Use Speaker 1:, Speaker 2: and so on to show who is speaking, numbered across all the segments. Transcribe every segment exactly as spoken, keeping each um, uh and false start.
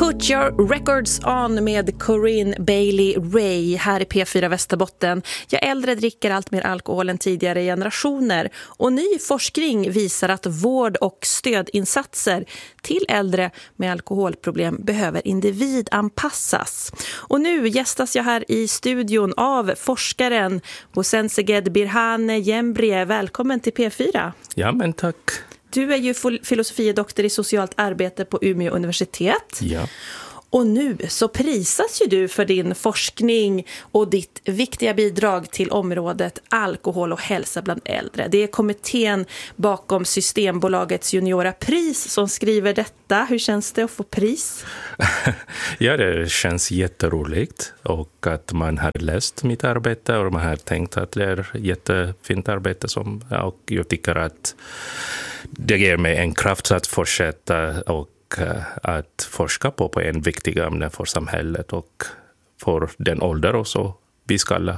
Speaker 1: Put your records on med Corinne Bailey Rae här i P fyra Västerbotten. Ja, äldre dricker allt mer alkohol än tidigare generationer. Och ny forskning visar att vård- och stödinsatser till äldre med alkoholproblem behöver individanpassas. Och nu gästas jag här i studion av forskaren Bosenseged Birhane Jembre. Välkommen till P fyra.
Speaker 2: Ja, men tack.
Speaker 1: Du är ju filosofidoktor i socialt arbete på Umeå universitet.
Speaker 2: Ja.
Speaker 1: Och nu så prisas ju du för din forskning och ditt viktiga bidrag till området alkohol och hälsa bland äldre. Det är kommittén bakom Systembolagets juniora pris som skriver detta. Hur känns det att få pris?
Speaker 2: Ja, det känns jätteroligt och att man har läst mitt arbete och man har tänkt att det är jättefint arbete som, och jag tycker att det ger mig en kraft att fortsätta och att forska på, på en viktig ämne för samhället och för den ålder också. Vi ska alla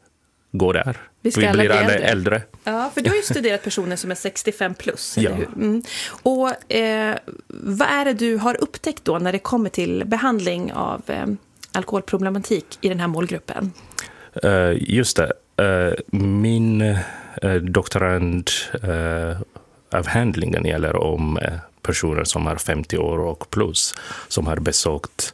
Speaker 2: gå där.
Speaker 1: Vi, ska
Speaker 2: vi
Speaker 1: alla
Speaker 2: blir alla
Speaker 1: äldre.
Speaker 2: äldre.
Speaker 1: Ja, för du har ju studerat personer som är sextiofem plus,
Speaker 2: ja.
Speaker 1: eller hur? Mm. Och eh, vad är det du har upptäckt då när det kommer till behandling av eh, alkoholproblematik i den här målgruppen?
Speaker 2: Uh, just det. Uh, min uh, doktorand uh, avhandlingen gäller om uh, personer som är femtio år och plus som har besökt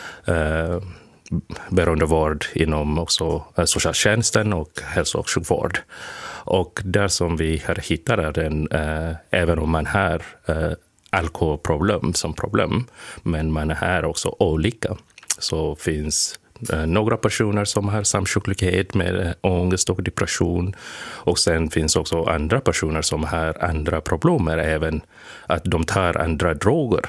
Speaker 2: uh, beroendevård inom också uh, socialtjänsten och hälso- och sjukvård. Och där som vi har hittat är den, uh, även om man har uh, alkoholproblem som problem, men man är också olika, så finns några personer som har samsjuklighet med ångest och depression. Och sen finns också andra personer som har andra problem, även att de tar andra droger.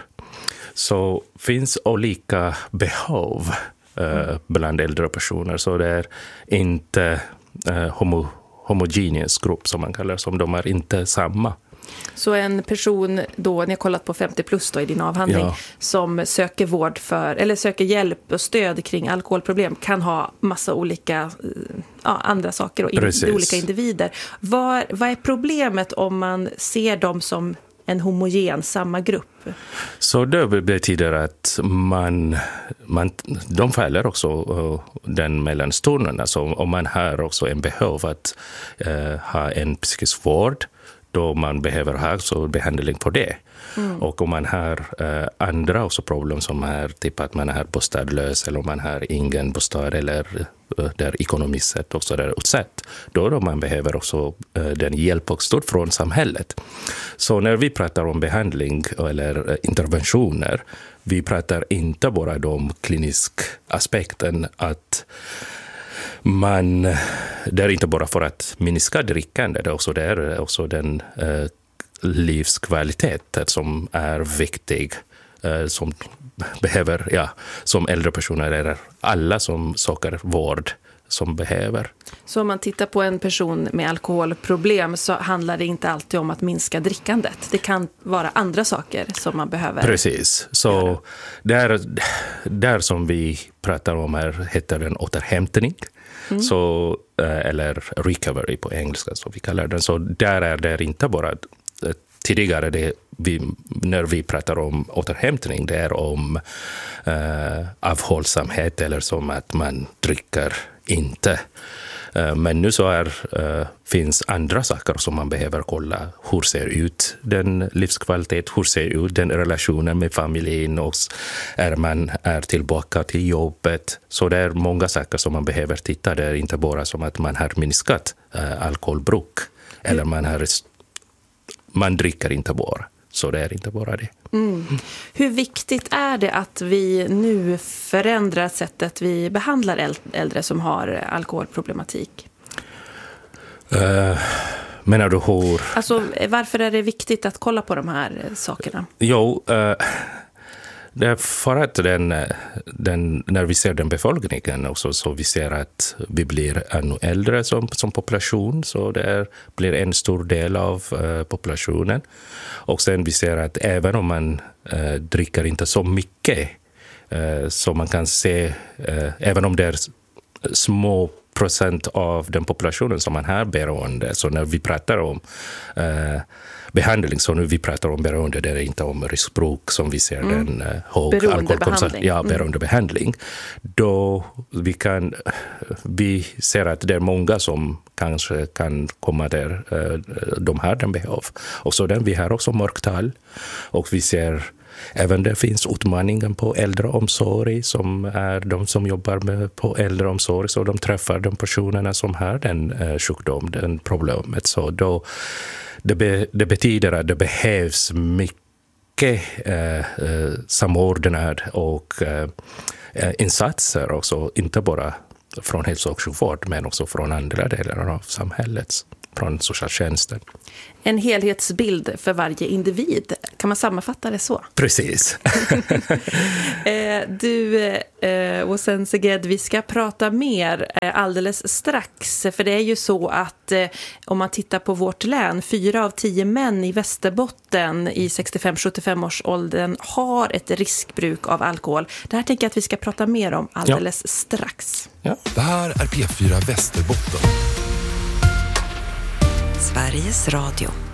Speaker 2: Så finns olika behov uh, bland äldre personer. Så det är inte uh, homo, homogeneous grupp som man kallar, som de är inte samma.
Speaker 1: Så en person då, ni har kollat på femtio plus då i din avhandling, ja, som söker vård för, eller söker hjälp och stöd kring alkoholproblem kan ha massa olika ja, andra saker och in, olika individer. Vad, vad är problemet om man ser dem som en homogen, samma grupp? Så
Speaker 2: det betyder att man, man de faller också uh, den mellanstonen. Alltså om man har också en behov att uh, ha en psykisk vård, då man behöver ha så behandling på det. Mm. Och om man har uh, andra också problem som är typ att man är bostadlös eller om man har ingen bostad eller uh, där ekonomiskt sett också där utsatt, då, då man behöver också uh, den hjälp och stöd från samhället. Så när vi pratar om behandling eller uh, interventioner, vi pratar inte bara om klinisk aspekten att man, det är inte bara för att minska drickande, det är också, det är också den eh, livskvalitet som är viktig, eh, som behöver, ja, som äldre personer är alla som söker vård som behöver. Så om man tittar på en person med alkoholproblem så handlar det inte alltid om att minska drickandet. Det kan vara andra saker som man behöver. Precis. Så där, där som vi pratar om här heter den återhämtning. Mm. Så, eller recovery på engelska som vi kallar den. Så där är det inte bara tidigare det vi, när vi pratar om återhämtning, det är om eh, avhållsamhet eller som att man dricker inte. Eh, men nu så är, eh, finns andra saker som man behöver kolla. Hur ser ut den livskvalitet? Hur ser ut den relationen med familjen? Och är man är tillbaka till jobbet? Så det är många saker som man behöver titta. Det är inte bara som att man har minskat eh, alkoholbruk. Eller man har man dricker inte bara. Så det är inte bara det. Mm. Hur viktigt är det att vi nu förändrar sättet vi behandlar äldre som har alkoholproblematik? Uh, menar du hur? Alltså, varför är det viktigt att kolla på de här sakerna? Jo, uh, det är för att den, den, när vi ser den befolkningen också, så vi ser att vi blir ännu äldre som, som population, så det är, blir en stor del av uh, populationen. Och sen vi ser att även om man uh, dricker inte så mycket, uh, så man kan se, uh, även om det är små procent av den populationen som man har beroende. Så när vi pratar om eh, behandling, så nu vi pratar om beroende, det är inte om riskbruk som vi ser mm. den eh, hög alkoholkonsumtion, ja, beroendebehandling. Mm. Då vi kan vi ser att det är många som kanske kan komma där eh, de har den behov. Och så den vi har också mörktal, och vi ser även det finns utmaningen på äldreomsorg, som är de som jobbar med på äldreomsorg, så de träffar de personerna som har den eh, sjukdom, den problemet. Så då det, be, det betyder att det behövs mycket eh, eh, samordnad och eh, insatser också, inte bara från hälso- och sjukvård men också från andra delar av samhället, från socialtjänsten.
Speaker 1: En helhetsbild för varje individ. Kan man sammanfatta det så?
Speaker 2: Precis.
Speaker 1: Du, Ousen Seged, vi ska prata mer alldeles strax. För det är ju så att om man tittar på vårt län, fyra av tio män i Västerbotten i sextiofem till sjuttiofem års åldern har ett riskbruk av alkohol. Det här tänker jag att vi ska prata mer om alldeles ja. strax.
Speaker 3: Ja. Det här är P fyra Västerbotten.
Speaker 4: Sveriges Radio.